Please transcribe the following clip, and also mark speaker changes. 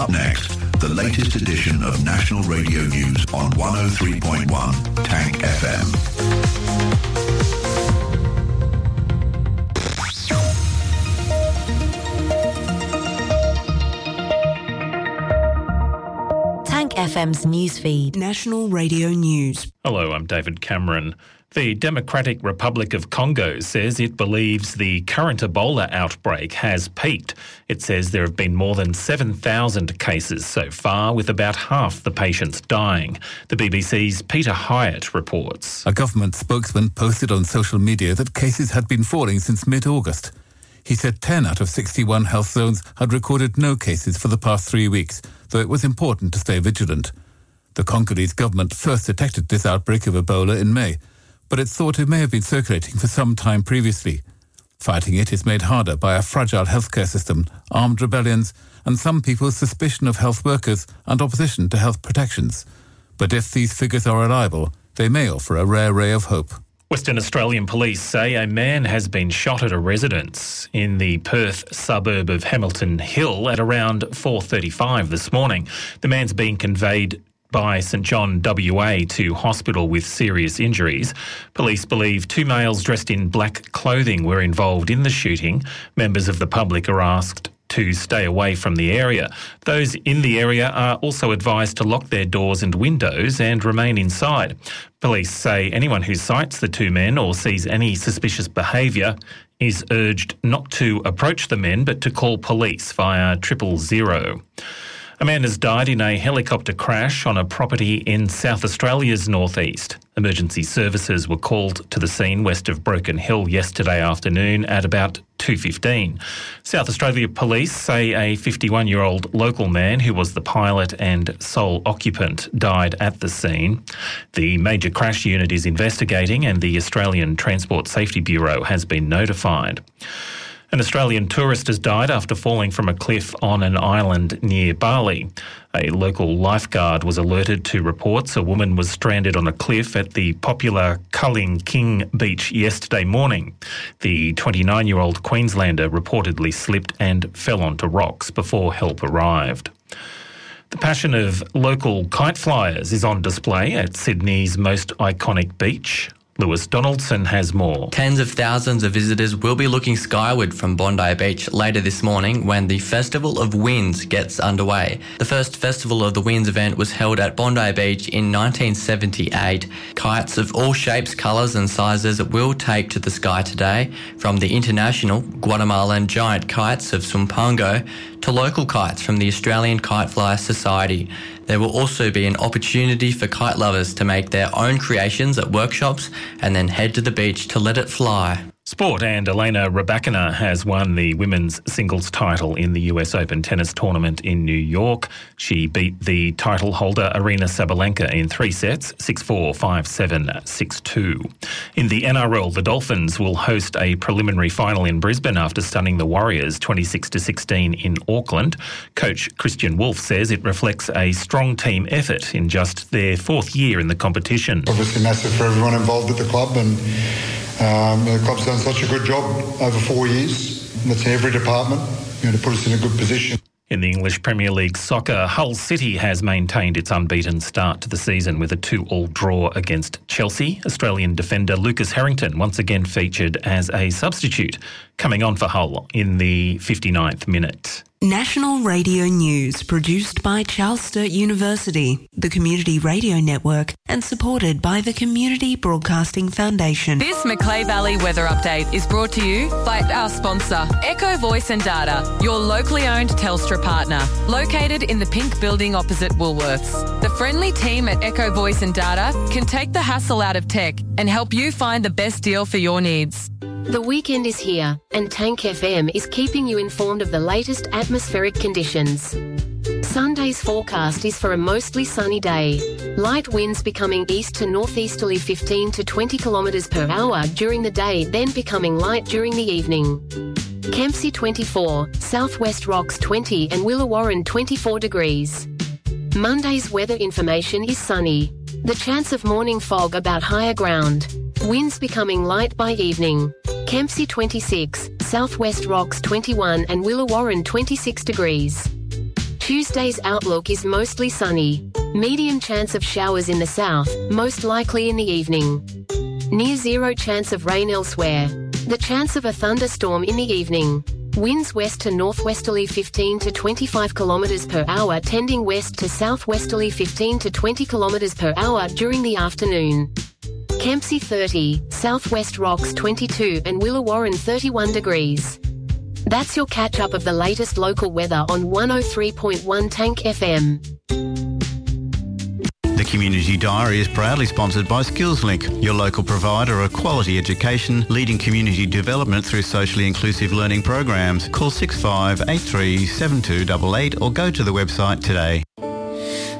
Speaker 1: Up next, the latest edition of National Radio News on 103.1 Tank FM.
Speaker 2: Tank FM's newsfeed. National Radio News.
Speaker 3: Hello, I'm David Cameron. The Democratic Republic of Congo says it believes the current Ebola outbreak has peaked. It says there have been more than 7,000 cases so far, with about half the patients dying. The BBC's Peter Hyatt reports.
Speaker 4: A government spokesman posted on social media that cases had been falling since mid-August. He said 10 out of 61 health zones had recorded no cases for the past 3 weeks, though it was important to stay vigilant. The Congolese government first detected this outbreak of Ebola in May, but it's thought it may have been circulating for some time previously. Fighting it is made harder by a fragile healthcare system, armed rebellions, and some people's suspicion of health workers and opposition to health protections. But if these figures are reliable, they may offer a rare ray of hope.
Speaker 3: Western Australian police say a man has been shot at a residence in the Perth suburb of Hamilton Hill at around 4:35 this morning. The man's been conveyed by St John WA to hospital with serious injuries. Police believe 2 males dressed in black clothing were involved in the shooting. Members of the public are asked to stay away from the area. Those in the area are also advised to lock their doors and windows and remain inside. Police say anyone who sights the 2 men or sees any suspicious behaviour is urged not to approach the men but to call police via 000. A man has died in a helicopter crash on a property in South Australia's northeast. Emergency services were called to the scene west of Broken Hill yesterday afternoon at about 2:15. South Australia Police say a 51-year-old local man who was the pilot and sole occupant died at the scene. The major crash unit is investigating and the Australian Transport Safety Bureau has been notified. An Australian tourist has died after falling from a cliff on an island near Bali. A local lifeguard was alerted to reports a woman was stranded on a cliff at the popular Culling King beach yesterday morning. The 29-year-old Queenslander reportedly slipped and fell onto rocks before help arrived. The passion of local kite flyers is on display at Sydney's most iconic beach. Lewis Donaldson has more.
Speaker 5: Tens of thousands of visitors will be looking skyward from Bondi Beach later this morning when the Festival of Winds gets underway. The first Festival of the Winds event was held at Bondi Beach in 1978. Kites of all shapes, colours and sizes will take to the sky today, from the international Guatemalan giant kites of Sumpango to local kites from the Australian Kite Flyer Society. There will also be an opportunity for kite lovers to make their own creations at workshops and then head to the beach to let it fly.
Speaker 3: Sport, and Elena Rybakina has won the women's singles title in the US Open tennis tournament in New York. She beat the title holder Aryna Sabalenka in 3 sets, 6-4, 5-7, 6-2. In the NRL, the Dolphins will host a preliminary final in Brisbane after stunning the Warriors 26-16 in Auckland. Coach Christian Wolf says it reflects a strong team effort in just their 4th year in the competition.
Speaker 6: Obviously massive for everyone involved at the club, and the club's done such a good job over 4 years. That's in every department, to put us in a good position.
Speaker 3: In the English Premier League soccer, Hull City has maintained its unbeaten start to the season with a 2-2 draw against Chelsea. Australian defender Lucas Harrington once again featured as a substitute, coming on for Hull in the 59th minute.
Speaker 2: National Radio News, produced by Charles Sturt University, the Community Radio Network, and supported by the Community Broadcasting Foundation.
Speaker 7: This Macleay Valley weather update is brought to you by our sponsor, Echo Voice and Data, your locally owned Telstra partner, located in the pink building opposite Woolworths. The friendly team at Echo Voice and Data can take the hassle out of tech and help you find the best deal for your needs.
Speaker 8: The weekend is here, and Tank FM is keeping you informed of the latest atmospheric conditions. Sunday's forecast is for a mostly sunny day. Light winds becoming east to northeasterly 15 to 20 kilometres per hour during the day, then becoming light during the evening. Kempsey 24, Southwest Rocks 20 and Willawarren 24 degrees. Monday's weather information is sunny. The chance of morning fog about higher ground. Winds becoming light by evening. Kempsey 26, Southwest Rocks 21 and Willawarren 26 degrees. Tuesday's outlook is mostly sunny. Medium chance of showers in the south, most likely in the evening. Near zero chance of rain elsewhere. The chance of a thunderstorm in the evening. Winds west to northwesterly 15 to 25 km per hour, tending west to southwesterly 15 to 20 km per hour during the afternoon. Kempsey 30, Southwest Rocks 22 and Willawarren 31 degrees. That's your catch-up of the latest local weather on 103.1 Tank FM.
Speaker 9: The Community Diary is proudly sponsored by SkillsLink, your local provider of quality education, leading community development through socially inclusive learning programs. Call 6583 7288 or go to the website today.